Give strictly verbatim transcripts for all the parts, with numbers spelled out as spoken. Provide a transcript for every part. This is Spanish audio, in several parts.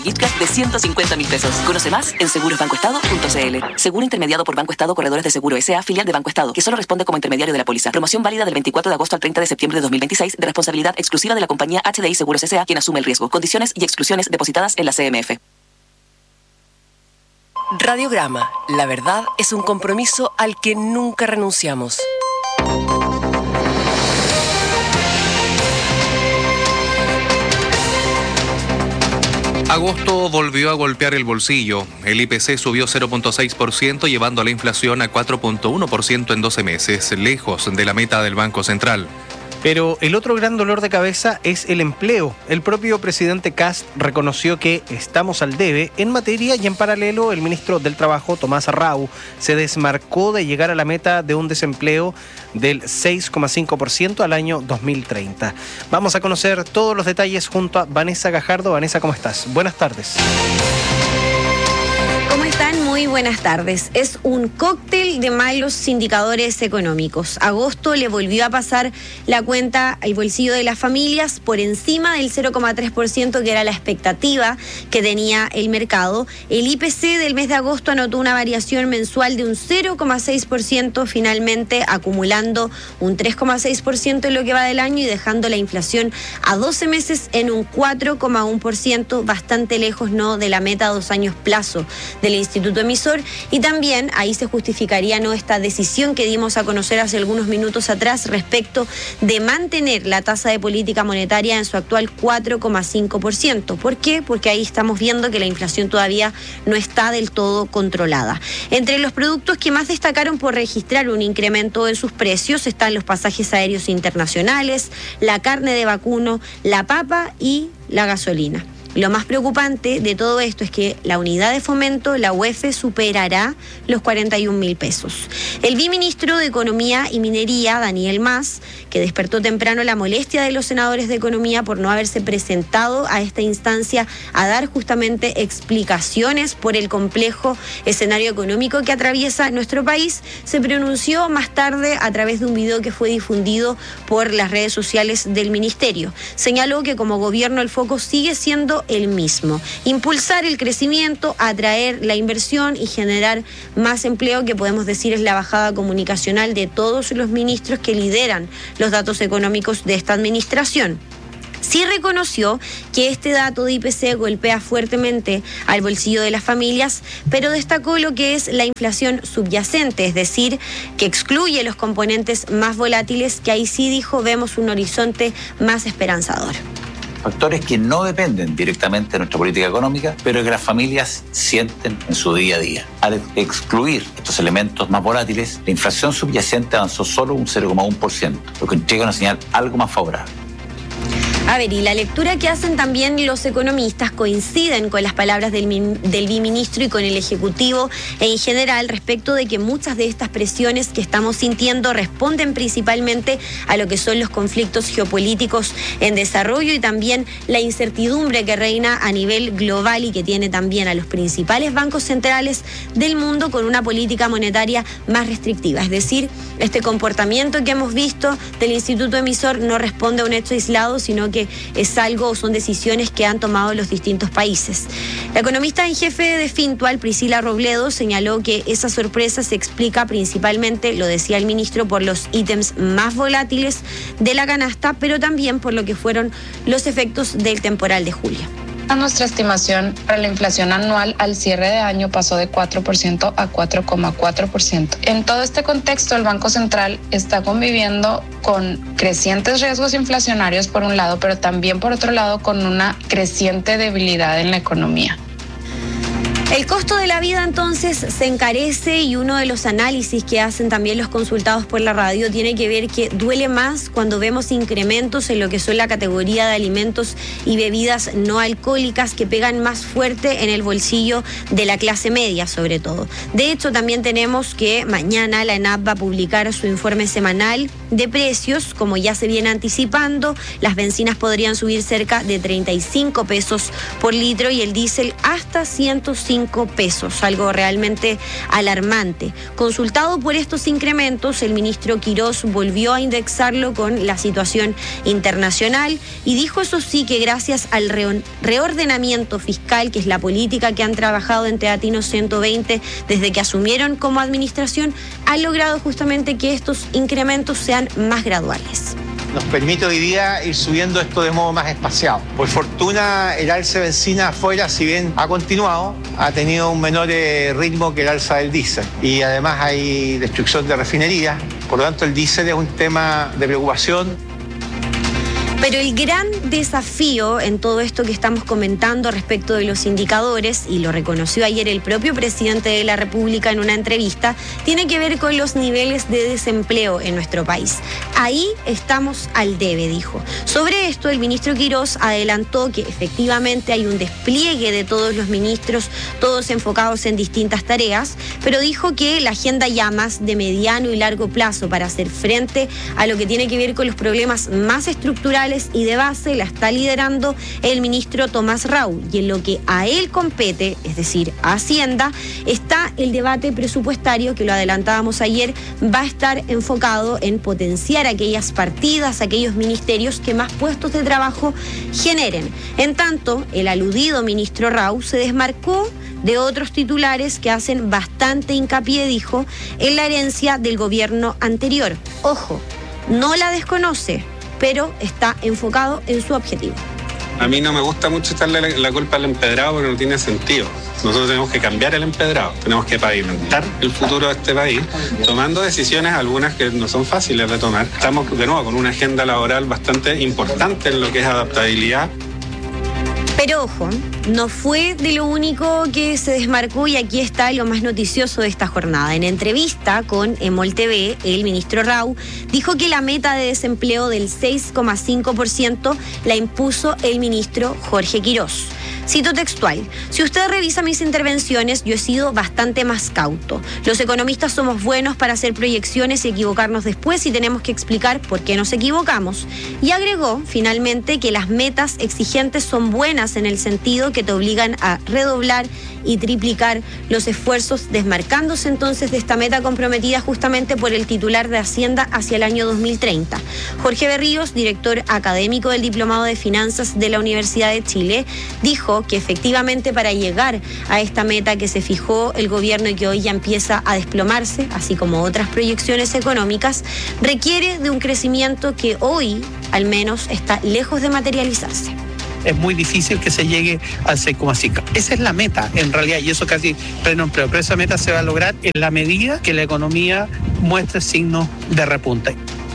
gift card de ciento cincuenta mil pesos. Conoce más en seguros banco estado punto c l. Seguro intermediado por Banco Estado Corredores de Seguro S A, filial de Banco Estado, que solo responde como intermediario de la póliza. Promoción válida del veinticuatro de agosto al treinta de septiembre de dos mil veintiséis, de responsabilidad exclusiva de la compañía H D I Seguros S A, quien asume el riesgo. Condiciones y exclusiones depositadas en la C M F. Radiograma. La verdad es un compromiso al que nunca renunciamos. Agosto volvió a golpear el bolsillo. El I P C subió cero punto seis por ciento, llevando la inflación a cuatro punto uno por ciento en doce meses, lejos de la meta del Banco Central. Pero el otro gran dolor de cabeza es el empleo. El propio presidente Kast reconoció que estamos al debe en materia y en paralelo el ministro del Trabajo, Tomás Arrau, se desmarcó de llegar a la meta de un desempleo del seis coma cinco por ciento al año dos mil treinta. Vamos a conocer todos los detalles junto a Vanessa Gajardo. Vanessa, ¿cómo estás? Buenas tardes. ¿Cómo están? Muy buenas tardes. Es un cóctel de malos indicadores económicos. Agosto le volvió a pasar la cuenta al bolsillo de las familias por encima del cero coma tres por ciento, que era la expectativa que tenía el mercado. El I P C del mes de agosto anotó una variación mensual de un cero coma seis por ciento, finalmente acumulando un tres coma seis por ciento en lo que va del año y dejando la inflación a doce meses en un cuatro coma uno por ciento, bastante lejos, ¿no?, de la meta a dos años plazo del Instituto Emisor, y también ahí se justificaría, ¿no?, esta decisión que dimos a conocer hace algunos minutos atrás respecto de mantener la tasa de política monetaria en su actual cuatro coma cinco por ciento. ¿Por qué? Porque ahí estamos viendo que la inflación todavía no está del todo controlada. Entre los productos que más destacaron por registrar un incremento en sus precios están los pasajes aéreos internacionales, la carne de vacuno, la papa y la gasolina. Lo más preocupante de todo esto es que la unidad de fomento, la U E F, superará los cuarenta y un mil pesos. El viceministro de Economía y Minería, Daniel Mas, que despertó temprano la molestia de los senadores de Economía por no haberse presentado a esta instancia a dar justamente explicaciones por el complejo escenario económico que atraviesa nuestro país, se pronunció más tarde a través de un video que fue difundido por las redes sociales del ministerio. Señaló que como gobierno el foco sigue siendo el mismo: impulsar el crecimiento, atraer la inversión y generar más empleo, que podemos decir es la bajada comunicacional de todos los ministros que lideran los datos económicos de esta administración. Sí reconoció que este dato de I P C golpea fuertemente al bolsillo de las familias, pero destacó lo que es la inflación subyacente, es decir, que excluye los componentes más volátiles, que ahí sí dijo vemos un horizonte más esperanzador. Factores que no dependen directamente de nuestra política económica, pero que las familias sienten en su día a día. Al excluir estos elementos más volátiles, la inflación subyacente avanzó solo un cero coma uno por ciento, lo que entrega una señal algo más favorable. A ver, y la lectura que hacen también los economistas coinciden con las palabras del, del viceministro y con el Ejecutivo en general respecto de que muchas de estas presiones que estamos sintiendo responden principalmente a lo que son los conflictos geopolíticos en desarrollo y también la incertidumbre que reina a nivel global y que tiene también a los principales bancos centrales del mundo con una política monetaria más restrictiva. Es decir, este comportamiento que hemos visto del Instituto Emisor no responde a un hecho aislado, sino que es algo o son decisiones que han tomado los distintos países. La economista en jefe de Fintual, Priscila Robledo, señaló que esa sorpresa se explica principalmente, lo decía el ministro, por los ítems más volátiles de la canasta, pero también por lo que fueron los efectos del temporal de julio. Nuestra estimación para la inflación anual al cierre de año pasó de cuatro por ciento a cuatro coma cuatro por ciento. En todo este contexto, el Banco Central está conviviendo con crecientes riesgos inflacionarios por un lado, pero también por otro lado con una creciente debilidad en la economía. El costo de la vida entonces se encarece y uno de los análisis que hacen también los consultados por la radio tiene que ver que duele más cuando vemos incrementos en lo que son la categoría de alimentos y bebidas no alcohólicas que pegan más fuerte en el bolsillo de la clase media sobre todo. De hecho, también tenemos que mañana la ENAP va a publicar su informe semanal de precios. Como ya se viene anticipando, las bencinas podrían subir cerca de treinta y cinco pesos por litro y el diésel hasta ciento cinco cinco pesos, algo realmente alarmante. Consultado por estos incrementos, el ministro Quirós volvió a indexarlo con la situación internacional y dijo, eso sí, que gracias al reordenamiento fiscal, que es la política que han trabajado en Teatinos ciento veinte desde que asumieron como administración, han logrado justamente que estos incrementos sean más graduales. Nos permite hoy día ir subiendo esto de modo más espaciado. Por fortuna, el alza de benzina afuera, si bien ha continuado, ha tenido un menor ritmo que el alza del diésel. Y además hay destrucción de refinerías, por lo tanto el diésel es un tema de preocupación. Pero el gran desafío en todo esto que estamos comentando respecto de los indicadores, y lo reconoció ayer el propio presidente de la República en una entrevista, tiene que ver con los niveles de desempleo en nuestro país. Ahí estamos al debe, dijo. Sobre esto, el ministro Quirós adelantó que efectivamente hay un despliegue de todos los ministros, todos enfocados en distintas tareas, pero dijo que la agenda ya más de mediano y largo plazo para hacer frente a lo que tiene que ver con los problemas más estructurales y de base la está liderando el ministro Tomás Rau, y en lo que a él compete, es decir, a Hacienda, está el debate presupuestario que lo adelantábamos ayer, va a estar enfocado en potenciar aquellas partidas, aquellos ministerios que más puestos de trabajo generen. En tanto, el aludido ministro Rau se desmarcó de otros titulares que hacen bastante hincapié, dijo, en la herencia del gobierno anterior. Ojo, no la desconoce, pero está enfocado en su objetivo. A mí no me gusta mucho echarle la, la culpa al empedrado porque no tiene sentido. Nosotros tenemos que cambiar el empedrado, tenemos que pavimentar el futuro de este país, tomando decisiones, algunas que no son fáciles de tomar. Estamos de nuevo con una agenda laboral bastante importante en lo que es adaptabilidad. Pero ojo, no fue de lo único que se desmarcó, y aquí está lo más noticioso de esta jornada. En entrevista con Emol T V, el ministro Rau dijo que la meta de desempleo del seis coma cinco por ciento la impuso el ministro Jorge Quirós. Cito textual: si usted revisa mis intervenciones, yo he sido bastante más cauto. Los economistas somos buenos para hacer proyecciones y equivocarnos después, y tenemos que explicar por qué nos equivocamos. Y agregó, finalmente, que las metas exigentes son buenas en el sentido que te obligan a redoblar y triplicar los esfuerzos, desmarcándose entonces de esta meta comprometida justamente por el titular de Hacienda hacia el año dos mil treinta. Jorge Berríos, director académico del Diplomado de Finanzas de la Universidad de Chile, dijo que efectivamente para llegar a esta meta que se fijó el gobierno y que hoy ya empieza a desplomarse, así como otras proyecciones económicas, requiere de un crecimiento que hoy al menos está lejos de materializarse. Es muy difícil que se llegue al seis coma cinco. Esa es la meta, en realidad, y eso casi pleno empleo. Pero esa meta se va a lograr en la medida que la economía muestre signos de repunte.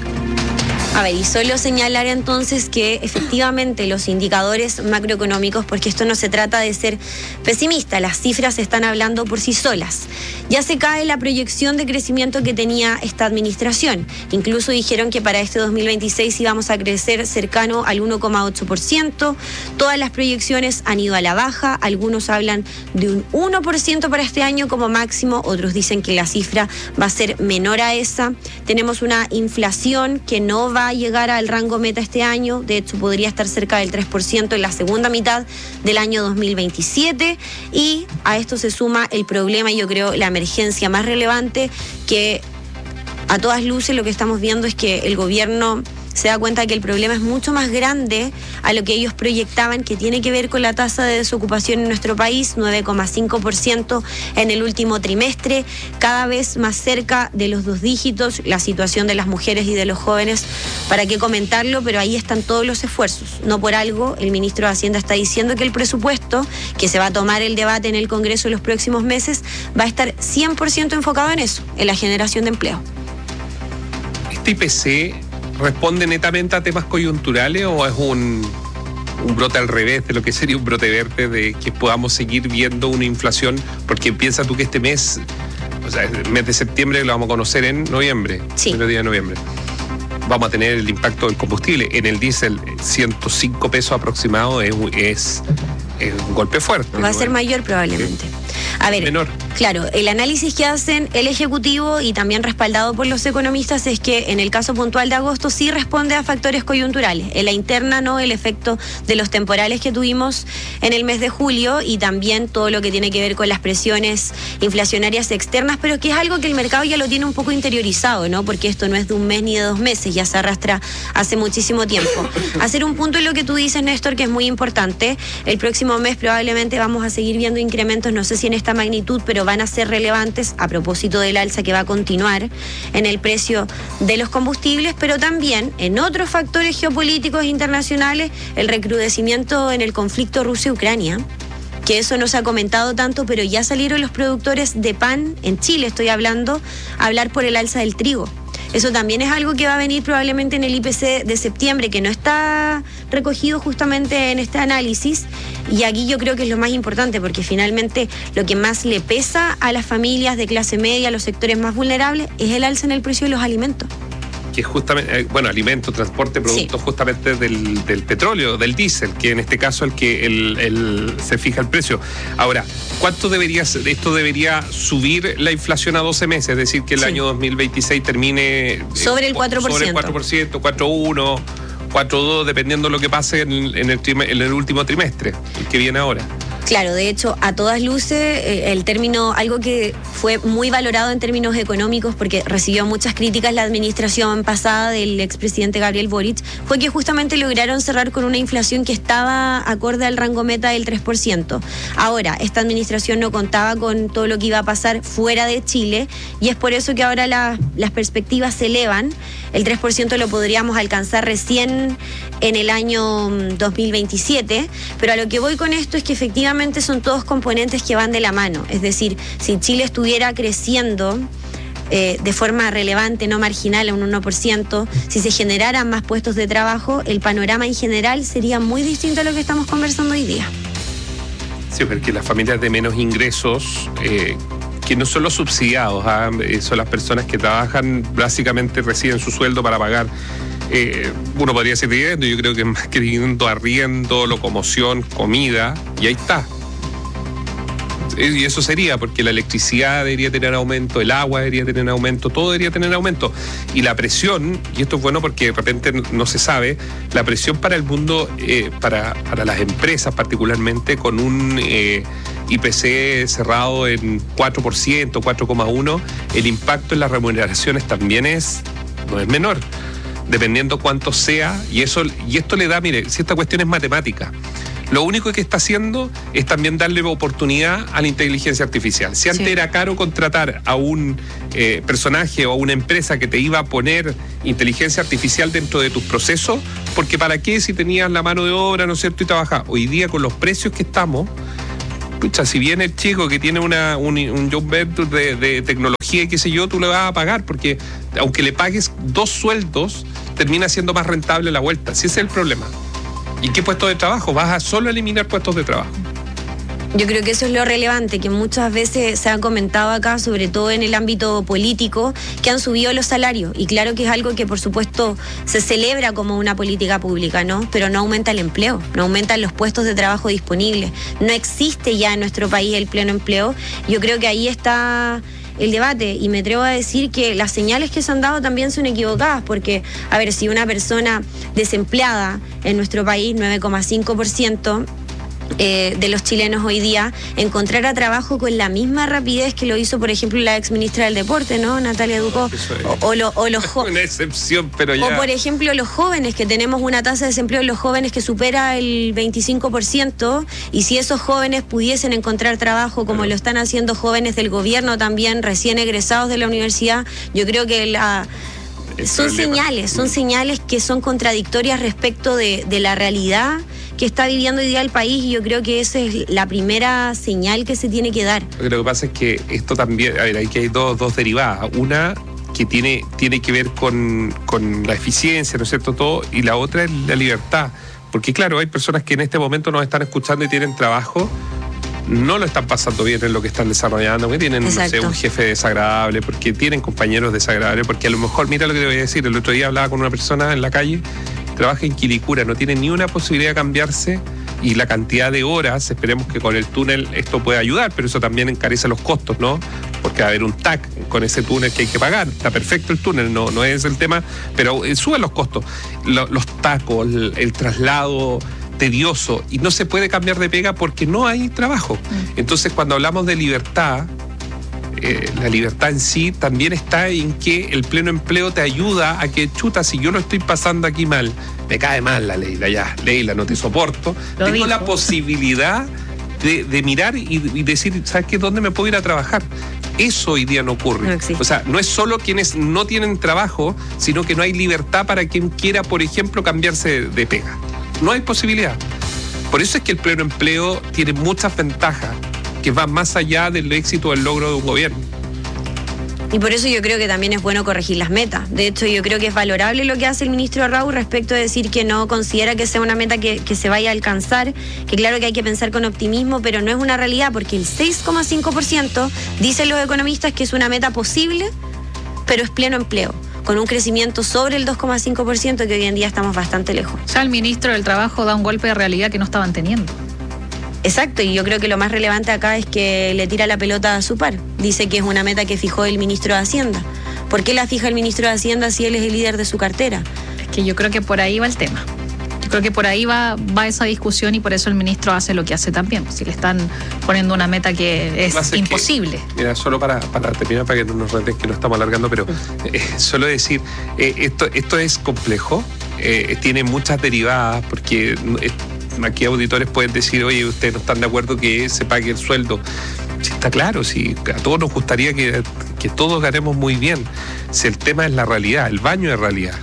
A ver, y solo señalar entonces que efectivamente los indicadores macroeconómicos, porque esto no se trata de ser pesimista, las cifras están hablando por sí solas. Ya se cae la proyección de crecimiento que tenía esta administración. Incluso dijeron que para este dos mil veintiséis íbamos a crecer cercano al uno coma ocho por ciento. Todas las proyecciones han ido a la baja. Algunos hablan de un uno por ciento para este año como máximo. Otros dicen que la cifra va a ser menor a esa. Tenemos una inflación que no va a llegar al rango meta este año, de hecho podría estar cerca del tres por ciento en la segunda mitad del año dos mil veintisiete, y a esto se suma el problema, y yo creo la emergencia más relevante, que a todas luces lo que estamos viendo es que el gobierno se da cuenta que el problema es mucho más grande a lo que ellos proyectaban, que tiene que ver con la tasa de desocupación en nuestro país, nueve coma cinco por ciento en el último trimestre, cada vez más cerca de los dos dígitos, la situación de las mujeres y de los jóvenes, para qué comentarlo, pero ahí están todos los esfuerzos. No por algo el ministro de Hacienda está diciendo que el presupuesto, que se va a tomar el debate en el Congreso en los próximos meses, va a estar cien por ciento enfocado en eso, en la generación de empleo. ¿Este I P C responde netamente a temas coyunturales o es un, un brote al revés de lo que sería un brote verde, de que podamos seguir viendo una inflación? Porque piensa tú que este mes, o sea, el mes de septiembre lo vamos a conocer en noviembre, sí. el día de noviembre. Vamos a tener el impacto del combustible. En el diésel, ciento cinco pesos aproximado es, es, es un golpe fuerte. Va a ser mayor probablemente. A ver, menor. Claro, el análisis que hacen el Ejecutivo y también respaldado por los economistas es que en el caso puntual de agosto sí responde a factores coyunturales. En la interna no, el efecto de los temporales que tuvimos en el mes de julio y también todo lo que tiene que ver con las presiones inflacionarias externas, pero que es algo que el mercado ya lo tiene un poco interiorizado, ¿no? Porque esto no es de un mes ni de dos meses, ya se arrastra hace muchísimo tiempo. Hacer un punto en lo que tú dices, Néstor, que es muy importante. El próximo mes probablemente vamos a seguir viendo incrementos, no sé si en esta magnitud, pero van a ser relevantes a propósito del alza que va a continuar en el precio de los combustibles, pero también en otros factores geopolíticos internacionales, el recrudecimiento en el conflicto Rusia-Ucrania, que eso no se ha comentado tanto, pero ya salieron los productores de pan, en Chile estoy hablando, a hablar por el alza del trigo. Eso también es algo que va a venir probablemente en el I P C de septiembre, que no está recogido justamente en este análisis. Y aquí yo creo que es lo más importante, porque finalmente lo que más le pesa a las familias de clase media, a los sectores más vulnerables, es el alza en el precio de los alimentos. Que es justamente, eh, bueno, alimentos, transporte, productos sí. justamente del, del petróleo, del diésel, que en este caso el que el, el, se fija el precio. Ahora, ¿cuánto debería, esto debería subir la inflación a doce meses? Es decir, que el sí. año dos mil veintiséis termine... Eh, sobre el cuatro por ciento. Sobre el cuatro por ciento, cuatro punto uno, cuatro punto dos, dependiendo de lo que pase en, en, el, en el último trimestre, el que viene ahora. Claro, de hecho, a todas luces, eh, el término, algo que fue muy valorado en términos económicos, porque recibió muchas críticas la administración pasada del expresidente Gabriel Boric, fue que justamente lograron cerrar con una inflación que estaba acorde al rango meta del tres por ciento. Ahora, esta administración no contaba con todo lo que iba a pasar fuera de Chile, y es por eso que ahora la, las perspectivas se elevan. El tres por ciento lo podríamos alcanzar recién en el año dos mil veintisiete, pero a lo que voy con esto es que efectivamente son todos componentes que van de la mano. Es decir, si Chile estuviera creciendo eh, de forma relevante, no marginal, a un uno por ciento, si se generaran más puestos de trabajo, el panorama en general sería muy distinto a lo que estamos conversando hoy día. Sí, porque las familias de menos ingresos, eh, que no son los subsidiados, ¿eh? son las personas que trabajan, básicamente reciben su sueldo para pagar. Eh, uno podría decir dividendo, yo creo que más que dividendo, arriendo, locomoción, comida, y ahí está. Y eso sería, porque la electricidad debería tener aumento, el agua debería tener aumento, todo debería tener aumento. Y la presión, y esto es bueno porque de repente no se sabe, la presión para el mundo, eh, para, para las empresas particularmente, con un eh, I P C cerrado en cuatro por ciento, cuatro coma uno, el impacto en las remuneraciones también es, no es menor, dependiendo cuánto sea, y eso y esto le da, mire, si esta cuestión es matemática, lo único que está haciendo es también darle oportunidad a la inteligencia artificial. Si antes sí. era caro contratar a un eh, personaje o a una empresa que te iba a poner inteligencia artificial dentro de tus procesos, porque ¿para qué si tenías la mano de obra, no es cierto, y trabajabas? Hoy día con los precios que estamos, pucha, si viene el chico que tiene una, un, un job venture de, de tecnología y qué sé yo, tú le vas a pagar, porque aunque le pagues dos sueldos, termina siendo más rentable la vuelta. Si ese es el problema. ¿Y qué puestos de trabajo? Vas a solo eliminar puestos de trabajo. Yo creo que eso es lo relevante, que muchas veces se ha comentado acá, sobre todo en el ámbito político, que han subido los salarios. Y claro que es algo que, por supuesto, se celebra como una política pública, ¿no? Pero no aumenta el empleo, no aumentan los puestos de trabajo disponibles. No existe ya en nuestro país el pleno empleo. Yo creo que ahí está el debate, y me atrevo a decir que las señales que se han dado también son equivocadas, porque, a ver, si una persona desempleada en nuestro país, nueve coma cinco por ciento, Eh, de los chilenos hoy día, encontrara trabajo con la misma rapidez que lo hizo, por ejemplo, la ex ministra del Deporte, ¿no? Natalia Ducó. O, o, lo, o los jo- una excepción, pero ya. O, por ejemplo, los jóvenes, que tenemos una tasa de desempleo en los jóvenes que supera el veinticinco por ciento, y si esos jóvenes pudiesen encontrar trabajo, como claro. lo están haciendo jóvenes del gobierno también, recién egresados de la universidad, yo creo que la... Son señales, son señales que son contradictorias respecto de, de la realidad que está viviendo hoy día el país, y yo creo que esa es la primera señal que se tiene que dar. Lo que pasa es que esto también, a ver, aquí hay dos, dos derivadas. Una que tiene, tiene que ver con, con la eficiencia, ¿no es cierto? Todo, y la otra es la libertad. Porque claro, hay personas que en este momento nos están escuchando y tienen trabajo, no lo están pasando bien en lo que están desarrollando, porque tienen, no sé, un jefe desagradable, porque tienen compañeros desagradables, porque a lo mejor, mira lo que te voy a decir, el otro día hablaba con una persona en la calle, trabaja en Quilicura, no tiene ni una posibilidad de cambiarse, y la cantidad de horas, esperemos que con el túnel esto pueda ayudar, pero eso también encarece los costos, ¿no? Porque va a haber un T A C con ese túnel que hay que pagar. Está perfecto el túnel, no, no es el tema, pero eh, suben los costos. Lo, los tacos, el, el traslado tedioso, y no se puede cambiar de pega porque no hay trabajo. Entonces, cuando hablamos de libertad, eh, la libertad en sí también está en que el pleno empleo te ayuda a que, chuta, si yo lo estoy pasando aquí mal, me cae mal la Leila, ya, Leila, no te soporto, Lo tengo dijo. la posibilidad de, de mirar y, y decir, ¿sabes qué? ¿Dónde me puedo ir a trabajar? Eso hoy día no ocurre. No existe. O sea, no es solo quienes no tienen trabajo, sino que no hay libertad para quien quiera, por ejemplo, cambiarse de, de pega. No hay posibilidad. Por eso es que el pleno empleo tiene muchas ventajas que van más allá del éxito o el logro de un gobierno. Y por eso yo creo que también es bueno corregir las metas. De hecho, yo creo que es valorable lo que hace el ministro Raúl respecto de decir que no considera que sea una meta que, que se vaya a alcanzar, que claro que hay que pensar con optimismo, pero no es una realidad, porque el seis coma cinco por ciento dicen los economistas que es una meta posible, pero es pleno empleo, con un crecimiento sobre el dos coma cinco por ciento, que hoy en día estamos bastante lejos. O sea, el ministro del Trabajo da un golpe de realidad que no estaban teniendo. Exacto, y yo creo que lo más relevante acá es que le tira la pelota a su par. Dice que es una meta que fijó el ministro de Hacienda. ¿Por qué la fija el ministro de Hacienda si él es el líder de su cartera? Es que yo creo que por ahí va el tema. Yo creo que por ahí va, va esa discusión y por eso el ministro hace lo que hace también. Si le están poniendo una meta que es Pasa imposible. Que, mira, solo para, para terminar, para que no nos reten que no estamos alargando, pero eh, solo decir, eh, esto, esto es complejo, eh, tiene muchas derivadas, porque eh, aquí auditores pueden decir, oye, ustedes no están de acuerdo que se pague el sueldo. Sí, está claro, sí, a todos nos gustaría que, que todos ganemos muy bien. Si el tema es la realidad, el baño de realidad.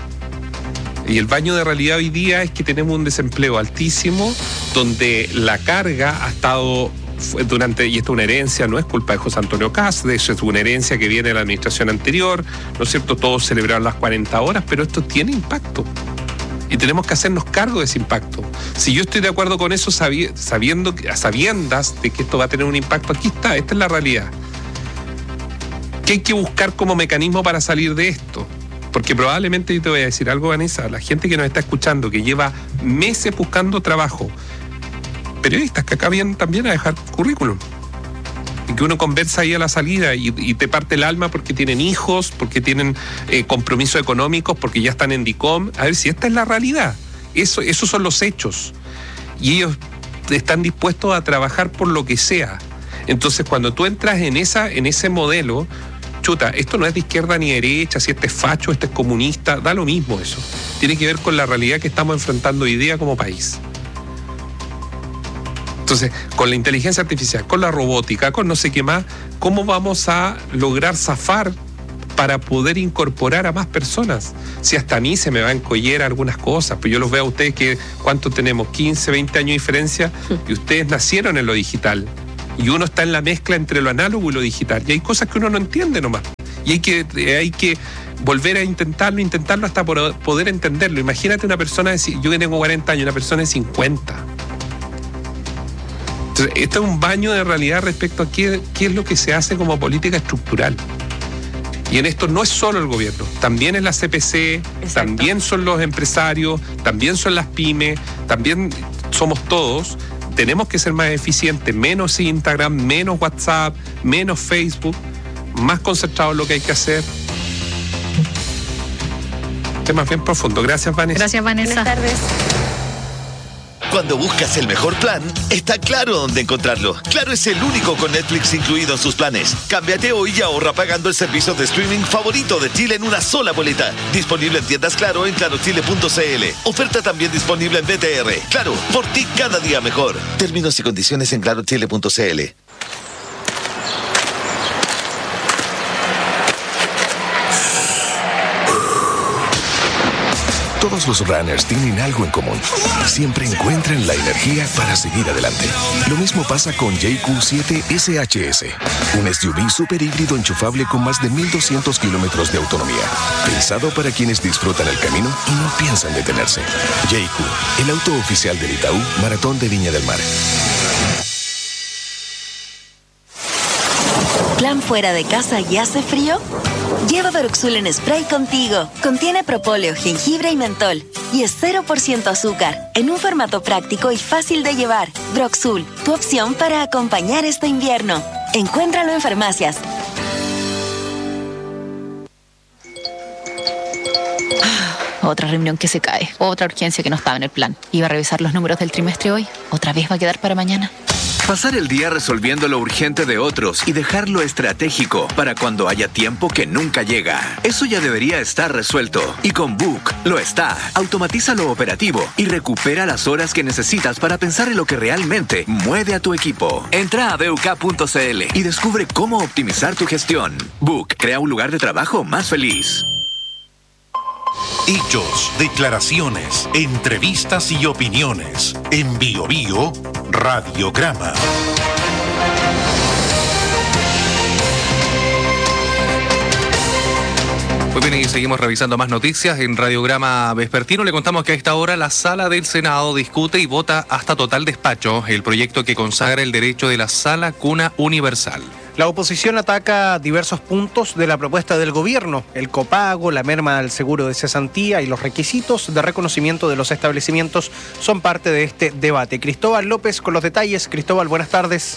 Y el baño de realidad hoy día es que tenemos un desempleo altísimo, donde la carga ha estado durante, y esta es una herencia, no es culpa de José Antonio Kast, de eso es una herencia que viene de la administración anterior, ¿no es cierto? Todos celebraron las cuarenta horas, pero esto tiene impacto. Y tenemos que hacernos cargo de ese impacto. Si yo estoy de acuerdo con eso, sabi- sabiendo, a sabiendas de que esto va a tener un impacto, aquí está, esta es la realidad. ¿Qué hay que buscar como mecanismo para salir de esto? Porque probablemente, yo te voy a decir algo, Vanessa, la gente que nos está escuchando, que lleva meses buscando trabajo, periodistas que acá vienen también a dejar currículum, y que uno conversa ahí a la salida y, y te parte el alma porque tienen hijos, porque tienen eh, compromisos económicos, porque ya están en DICOM. A ver si esta es la realidad. Eso, esos son los hechos. Y ellos están dispuestos a trabajar por lo que sea. Entonces, cuando tú entras en, esa, en ese modelo, chuta, esto no es de izquierda ni derecha, si este es facho, este es comunista, da lo mismo eso. Tiene que ver con la realidad que estamos enfrentando hoy día como país. Entonces, con la inteligencia artificial, con la robótica, con no sé qué más, ¿cómo vamos a lograr zafar para poder incorporar a más personas? Si hasta a mí se me va a encollar algunas cosas, pues yo los veo a ustedes que, ¿cuánto tenemos? quince, veinte años de diferencia, y ustedes nacieron en lo digital. Y uno está en la mezcla entre lo análogo y lo digital. Y hay cosas que uno no entiende nomás. Y hay que, hay que volver a intentarlo, intentarlo hasta por poder entenderlo. Imagínate una persona, de, yo que tengo cuarenta años, una persona de cincuenta. Entonces, esto es un baño de realidad respecto a qué, qué es lo que se hace como política estructural. Y en esto no es solo el gobierno, también es la C P C, exacto, también son los empresarios, también son las pymes, también somos todos. Tenemos que ser más eficientes, menos Instagram, menos WhatsApp, menos Facebook, más concentrados en lo que hay que hacer. Temas bien profundo. Gracias, Vanessa. Gracias, Vanessa. Buenas tardes. Cuando buscas el mejor plan, está claro dónde encontrarlo. Claro es el único con Netflix incluido en sus planes. Cámbiate hoy y ahorra pagando el servicio de streaming favorito de Chile en una sola boleta. Disponible en tiendas Claro en claro chile punto c l. Oferta también disponible en B T R. Claro, por ti cada día mejor. Términos y condiciones en claro chile punto c l. Todos los runners tienen algo en común. Siempre encuentran la energía para seguir adelante. Lo mismo pasa con J Q siete S H S, un S U V super híbrido enchufable con más de mil doscientos kilómetros de autonomía. Pensado para quienes disfrutan el camino y no piensan detenerse. J Q, el auto oficial del Itaú Maratón de Viña del Mar. ¿Plan fuera de casa y hace frío? Lleva Doruxul en spray contigo. Contiene propóleo, jengibre y mentol. y es cero por ciento azúcar, en un formato práctico y fácil de llevar. Broxul, tu opción para acompañar este invierno. Encuéntralo en farmacias. Otra reunión que se cae, otra urgencia que no estaba en el plan. Iba a revisar los números del trimestre hoy, otra vez va a quedar para mañana. Pasar el día resolviendo lo urgente de otros y dejarlo estratégico para cuando haya tiempo que nunca llega. Eso ya debería estar resuelto. Y con Book lo está. Automatiza lo operativo y recupera las horas que necesitas para pensar en lo que realmente mueve a tu equipo. Entra a b u k punto c l y descubre cómo optimizar tu gestión. Book crea un lugar de trabajo más feliz. Hechos, declaraciones, entrevistas y opiniones. En Bio Bio, Radiograma. Muy bien, y seguimos revisando más noticias en Radiograma Vespertino. Le contamos que a esta hora la Sala del Senado discute y vota hasta total despacho el proyecto que consagra el derecho de la Sala Cuna Universal. La oposición ataca diversos puntos de la propuesta del gobierno: el copago, la merma al seguro de cesantía y los requisitos de reconocimiento de los establecimientos son parte de este debate. Cristóbal López con los detalles. Cristóbal, buenas tardes.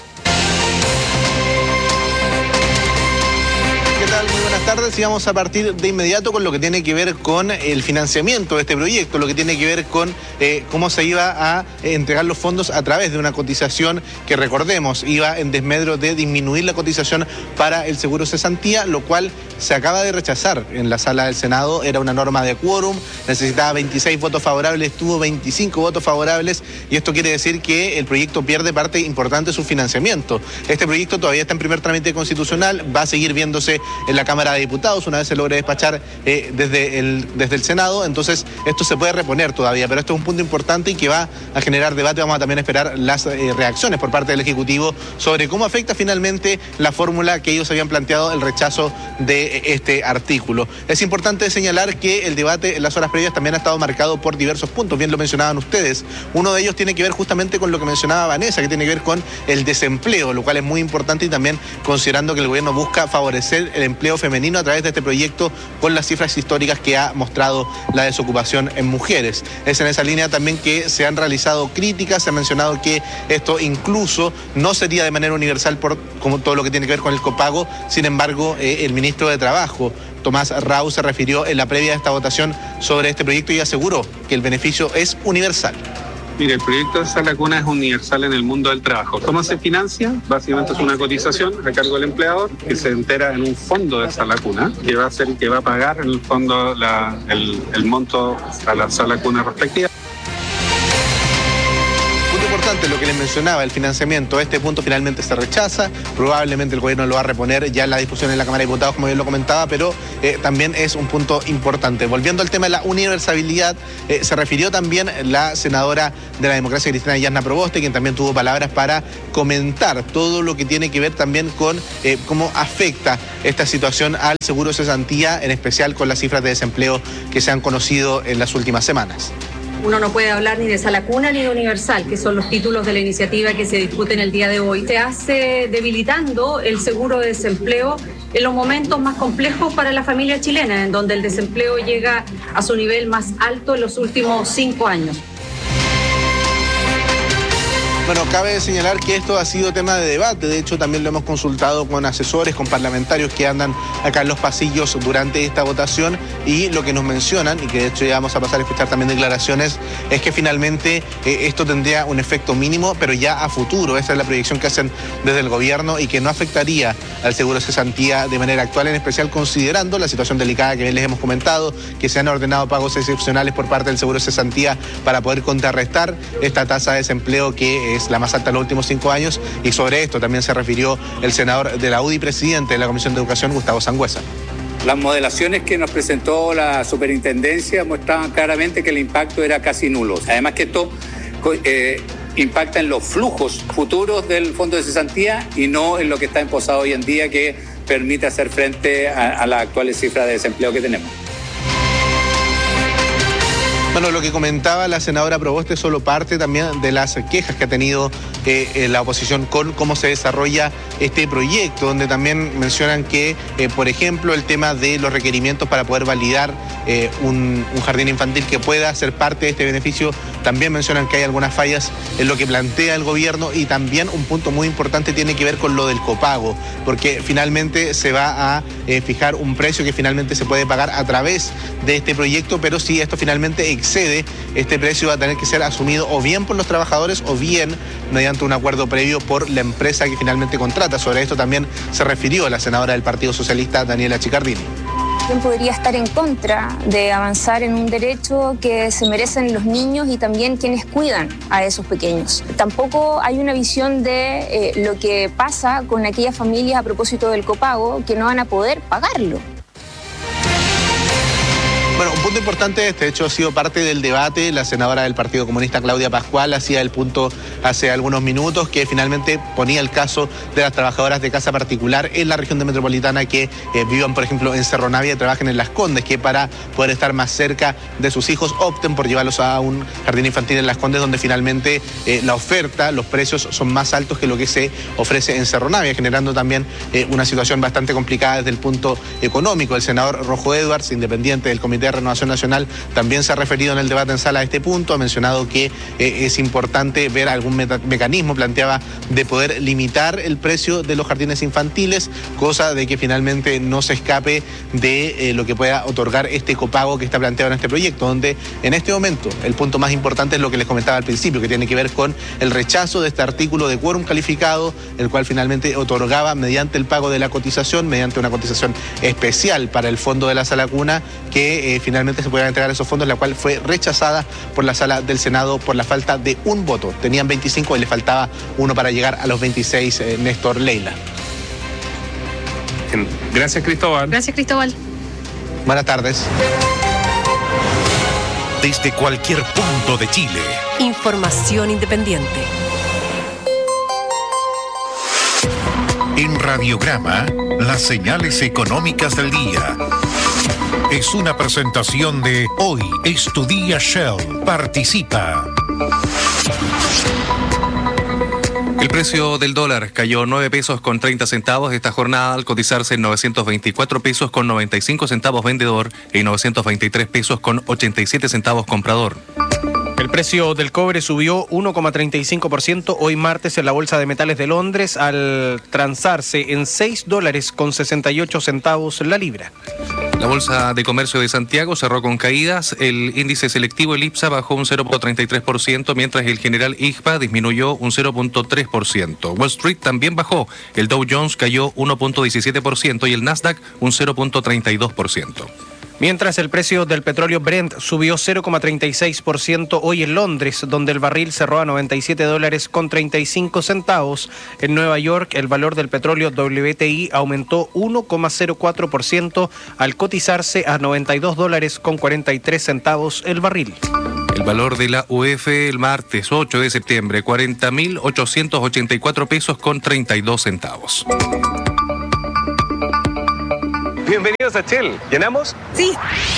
¿Qué tal? Muy buenas tardes, y vamos a partir de inmediato con lo que tiene que ver con el financiamiento de este proyecto, lo que tiene que ver con eh, cómo se iba a eh, entregar los fondos a través de una cotización que, recordemos, iba en desmedro de disminuir la cotización para el seguro cesantía, lo cual se acaba de rechazar en la sala del Senado. Era una norma de quórum, necesitaba veintiséis votos favorables, tuvo veinticinco votos favorables, y esto quiere decir que el proyecto pierde parte importante de su financiamiento. Este proyecto todavía está en primer trámite constitucional, va a seguir viéndose en la Cámara de Diputados una vez se logre despachar eh, desde, el, desde el Senado. Entonces esto se puede reponer todavía, pero esto es un punto importante y que va a generar debate. Vamos a también esperar las eh, reacciones por parte del Ejecutivo sobre cómo afecta finalmente la fórmula que ellos habían planteado, el rechazo de este artículo. Es importante señalar que el debate en las horas previas también ha estado marcado por diversos puntos, bien lo mencionaban ustedes. Uno de ellos tiene que ver justamente con lo que mencionaba Vanessa, que tiene que ver con el desempleo, lo cual es muy importante, y también considerando que el gobierno busca favorecer el empleo femenino a través de este proyecto con las cifras históricas que ha mostrado la desocupación en mujeres. Es en esa línea también que se han realizado críticas, se ha mencionado que esto incluso no sería de manera universal por como todo lo que tiene que ver con el copago. Sin embargo, eh, el ministro de Trabajo, Tomás Rau, se refirió en la previa de esta votación sobre este proyecto y aseguró que el beneficio es universal. Mire, el proyecto de Sala Cuna es universal en el mundo del trabajo. ¿Cómo se financia? Básicamente es una cotización a cargo del empleador que se entera en un fondo de Sala Cuna, que va a ser que va a pagar en el fondo la, el, el monto a la Sala Cuna respectiva. Importante lo que les mencionaba, el financiamiento. Este punto finalmente se rechaza, probablemente el gobierno lo va a reponer ya en la discusión en la Cámara de Diputados, como bien lo comentaba, pero eh, también es un punto importante. Volviendo al tema de la universabilidad, eh, se refirió también la senadora de la democracia cristiana, Yasna Proboste, quien también tuvo palabras para comentar todo lo que tiene que ver también con eh, cómo afecta esta situación al seguro de cesantía, en especial con las cifras de desempleo que se han conocido en las últimas semanas. Uno no puede hablar ni de Sala Cuna ni de Universal, que son los títulos de la iniciativa que se discuten el día de hoy. Se hace debilitando el seguro de desempleo en los momentos más complejos para la familia chilena, en donde el desempleo llega a su nivel más alto en los últimos cinco años. Bueno, cabe señalar que esto ha sido tema de debate. De hecho, también lo hemos consultado con asesores, con parlamentarios que andan acá en los pasillos durante esta votación, y lo que nos mencionan, y que de hecho ya vamos a pasar a escuchar también declaraciones, es que finalmente eh, esto tendría un efecto mínimo, pero ya a futuro. Esa es la proyección que hacen desde el gobierno, y que no afectaría al seguro de cesantía de manera actual, en especial considerando la situación delicada que bien les hemos comentado, que se han ordenado pagos excepcionales por parte del seguro de cesantía para poder contrarrestar esta tasa de desempleo que es la más alta en los últimos cinco años, y sobre esto también se refirió el senador de la U D I, presidente de la Comisión de Educación, Gustavo Sangüesa. Las modelaciones que nos presentó la superintendencia mostraban claramente que el impacto era casi nulo. Además que esto eh, impacta en los flujos futuros del fondo de cesantía y no en lo que está imposado hoy en día, que permite hacer frente a, a las actuales cifras de desempleo que tenemos. Bueno, lo que comentaba la senadora Proboste es solo parte también de las quejas que ha tenido eh, la oposición con cómo se desarrolla este proyecto, donde también mencionan que, eh, por ejemplo, el tema de los requerimientos para poder validar eh, un, un jardín infantil que pueda ser parte de este beneficio, también mencionan que hay algunas fallas en lo que plantea el gobierno, y también un punto muy importante tiene que ver con lo del copago, porque finalmente se va a eh, fijar un precio que finalmente se puede pagar a través de este proyecto, pero si esto finalmente excede, este precio va a tener que ser asumido o bien por los trabajadores o bien mediante un acuerdo previo por la empresa que finalmente contrata. Sobre esto también se refirió la senadora del Partido Socialista, Daniela Chiccardini. ¿Quién podría estar en contra de avanzar en un derecho que se merecen los niños y también quienes cuidan a esos pequeños? Tampoco hay una visión de eh, lo que pasa con aquellas familias a propósito del copago que no van a poder pagarlo. Bueno, un punto importante, este hecho ha sido parte del debate. La senadora del Partido Comunista, Claudia Pascual, hacía el punto hace algunos minutos que finalmente ponía el caso de las trabajadoras de casa particular en la región de metropolitana que eh, vivan, por ejemplo, en Cerro Navia y trabajen en Las Condes, que para poder estar más cerca de sus hijos opten por llevarlos a un jardín infantil en Las Condes, donde finalmente eh, la oferta, los precios son más altos que lo que se ofrece en Cerro Navia, generando también eh, una situación bastante complicada desde el punto económico. El senador Rojo Edwards, independiente del Comité de Renovación Nacional, también se ha referido en el debate en sala a este punto, ha mencionado que eh, es importante ver algún mecanismo, planteaba, de poder limitar el precio de los jardines infantiles, cosa de que finalmente no se escape de eh, lo que pueda otorgar este copago que está planteado en este proyecto, donde en este momento el punto más importante es lo que les comentaba al principio, que tiene que ver con el rechazo de este artículo de quórum calificado, el cual finalmente otorgaba mediante el pago de la cotización, mediante una cotización especial para el fondo de la sala cuna, que eh, finalmente se puedan entregar esos fondos, la cual fue rechazada por la sala del Senado por la falta de un voto. Tenían veinticinco y le faltaba uno para llegar a los veintiséis, eh, Néstor, Leila. Gracias, Cristóbal. Gracias, Cristóbal. Buenas tardes. Desde cualquier punto de Chile. Información independiente. En Radiograma, las señales económicas del día. Es una presentación de Hoy es tu día Shell. Participa. El precio del dólar cayó nueve pesos con treinta centavos esta jornada al cotizarse en novecientos veinticuatro pesos con noventa y cinco centavos vendedor y novecientos veintitrés pesos con ochenta y siete centavos comprador. El precio del cobre subió uno coma treinta y cinco por ciento hoy martes en la Bolsa de Metales de Londres al transarse en seis dólares con sesenta y ocho centavos la libra. La Bolsa de Comercio de Santiago cerró con caídas. El índice selectivo, el IPSA, bajó un cero punto treinta y tres por ciento, mientras el general I G P A disminuyó un cero punto tres por ciento. Wall Street también bajó. El Dow Jones cayó uno punto diecisiete por ciento y el Nasdaq un cero punto treinta y dos por ciento. Mientras el precio del petróleo Brent subió cero coma treinta y seis por ciento hoy en Londres, donde el barril cerró a noventa y siete dólares con treinta y cinco centavos. En Nueva York, el valor del petróleo W T I aumentó uno coma cero cuatro por ciento al cotizarse a noventa y dos dólares con cuarenta y tres centavos el barril. El valor de la U F el martes ocho de septiembre, cuarenta mil ochocientos ochenta y cuatro pesos con treinta y dos centavos. Bienvenidos a Shell. ¿Llenamos? Sí.